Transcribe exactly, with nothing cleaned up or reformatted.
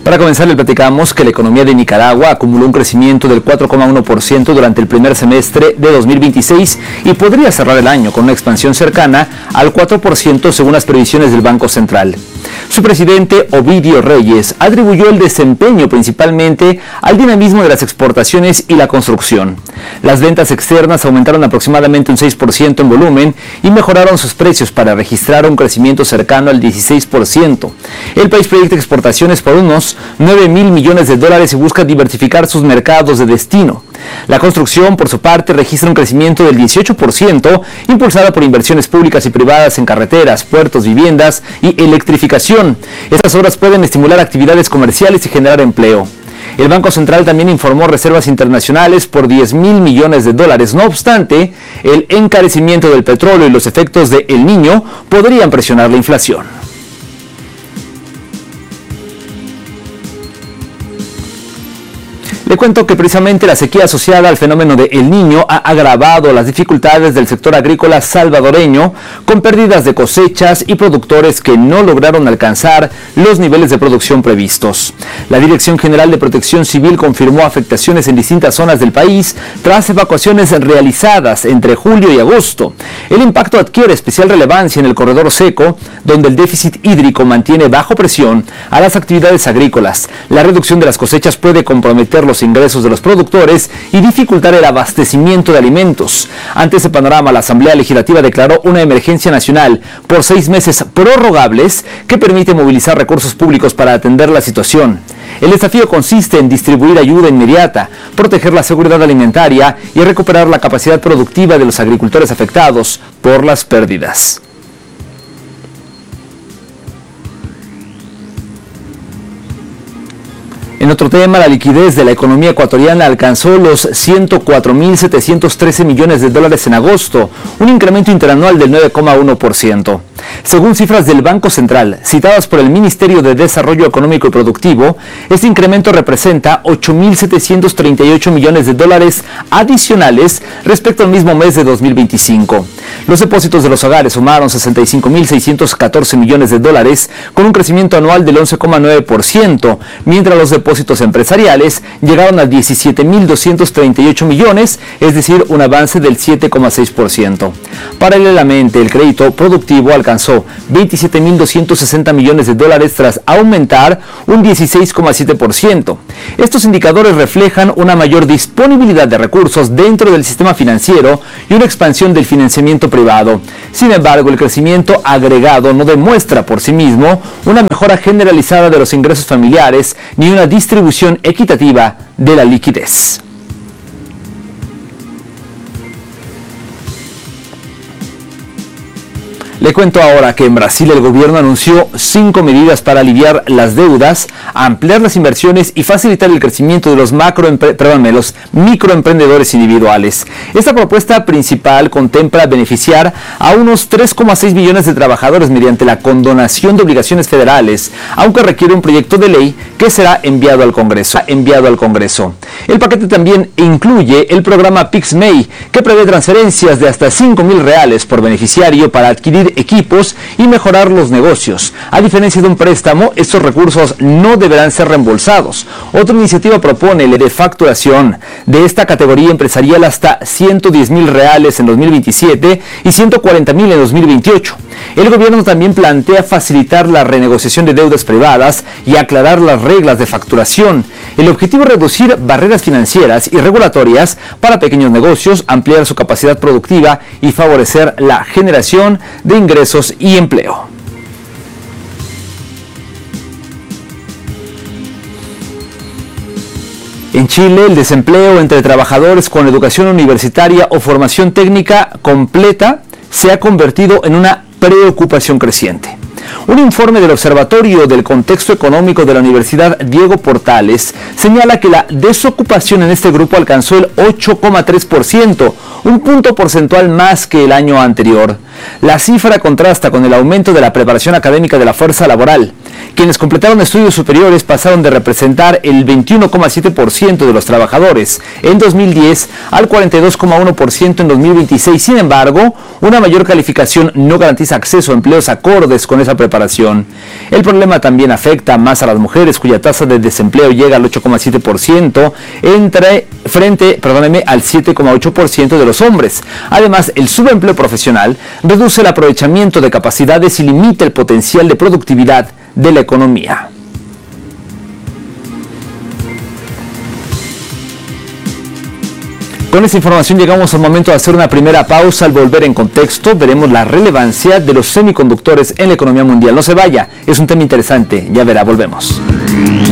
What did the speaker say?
Para comenzar, le platicamos que la economía de Nicaragua acumuló un crecimiento del cuatro coma uno por ciento durante el primer semestre de dos mil veintiséis y podría cerrar el año con una expansión cercana al cuatro por ciento según las previsiones del Banco Central. Su presidente, Ovidio Reyes, atribuyó el desempeño principalmente al dinamismo de las exportaciones y la construcción. Las ventas externas aumentaron aproximadamente un seis por ciento en volumen y mejoraron sus precios para registrar un crecimiento cercano al dieciséis por ciento. El país proyecta exportaciones por unos nueve mil millones de dólares y busca diversificar sus mercados de destino. La construcción, por su parte, registra un crecimiento del dieciocho por ciento, impulsada por inversiones públicas y privadas en carreteras, puertos, viviendas y electrificación. Estas obras pueden estimular actividades comerciales y generar empleo. El Banco Central también informó reservas internacionales por diez mil millones de dólares. No obstante, el encarecimiento del petróleo y los efectos de El Niño podrían presionar la inflación. Le cuento que precisamente la sequía asociada al fenómeno de El Niño ha agravado las dificultades del sector agrícola salvadoreño, con pérdidas de cosechas y productores que no lograron alcanzar los niveles de producción previstos. La Dirección General de Protección Civil confirmó afectaciones en distintas zonas del país tras evacuaciones realizadas entre julio y agosto. El impacto adquiere especial relevancia en el corredor seco, donde el déficit hídrico mantiene bajo presión a las actividades agrícolas. La reducción de las cosechas puede comprometer los ingresos de los productores y dificultar el abastecimiento de alimentos. Ante ese panorama, la Asamblea Legislativa declaró una emergencia nacional por seis meses prorrogables que permite movilizar recursos públicos para atender la situación. El desafío consiste en distribuir ayuda inmediata, proteger la seguridad alimentaria y recuperar la capacidad productiva de los agricultores afectados por las pérdidas. En otro tema, la liquidez de la economía ecuatoriana alcanzó los ciento cuatro mil setecientos trece millones de dólares en agosto, un incremento interanual del nueve coma uno por ciento. Según cifras del Banco Central, citadas por el Ministerio de Desarrollo Económico y Productivo, este incremento representa ocho mil setecientos treinta y ocho millones de dólares adicionales respecto al mismo mes de dos mil veinticinco. Los depósitos de los hogares sumaron sesenta y cinco mil seiscientos catorce millones de dólares, con un crecimiento anual del once coma nueve por ciento, mientras los depósitos empresariales llegaron a diecisiete mil doscientos treinta y ocho millones, es decir, un avance del siete coma seis por ciento. Paralelamente, el crédito productivo alcanzó veintisiete mil doscientos sesenta millones de dólares tras aumentar un dieciséis coma siete por ciento. Estos indicadores reflejan una mayor disponibilidad de recursos dentro del sistema financiero y una expansión del financiamiento privado. Sin embargo, el crecimiento agregado no demuestra por sí mismo una mejora generalizada de los ingresos familiares ni una distribución equitativa de la liquidez. Le cuento ahora que en Brasil el gobierno anunció cinco medidas para aliviar las deudas, ampliar las inversiones y facilitar el crecimiento de los, macroempre perdón, los microemprendedores individuales. Esta propuesta principal contempla beneficiar a unos tres coma seis millones de trabajadores mediante la condonación de obligaciones federales, aunque requiere un proyecto de ley que será enviado al Congreso. Enviado al Congreso. El paquete también incluye el programa PixMey, que prevé transferencias de hasta cinco mil reales por beneficiario para adquirir equipos y mejorar los negocios. A diferencia de un préstamo, estos recursos no deberán ser reembolsados. Otra iniciativa propone la de facturación de esta categoría empresarial hasta ciento diez mil reales en dos mil veintisiete y ciento cuarenta mil en dos mil veintiocho. El gobierno también plantea facilitar la renegociación de deudas privadas y aclarar las reglas de facturación. El objetivo es reducir barreras financieras y regulatorias para pequeños negocios, ampliar su capacidad productiva y favorecer la generación de ingresos y empleo. En Chile, el desempleo entre trabajadores con educación universitaria o formación técnica completa se ha convertido en una preocupación creciente. Un informe del Observatorio del Contexto Económico de la Universidad Diego Portales señala que la desocupación en este grupo alcanzó el ocho coma tres por ciento, un punto porcentual más que el año anterior. La cifra contrasta con el aumento de la preparación académica de la fuerza laboral, Quienes completaron estudios superiores pasaron de representar el veintiuno coma siete por ciento de los trabajadores en dos mil diez al cuarenta y dos coma uno por ciento en dos mil veintiséis. Sin embargo, una mayor calificación no garantiza acceso a empleos acordes con esa preparación. El problema también afecta más a las mujeres, cuya tasa de desempleo llega al ocho coma siete por ciento entre, frente perdóneme, al siete coma ocho por ciento de los hombres. Además, el subempleo profesional reduce el aprovechamiento de capacidades y limita el potencial de productividad de la economía. Con esta información llegamos al momento de hacer una primera pausa. Al volver en contexto, veremos la relevancia de los semiconductores en la economía mundial. No se vaya, es un tema interesante, ya verá, volvemos.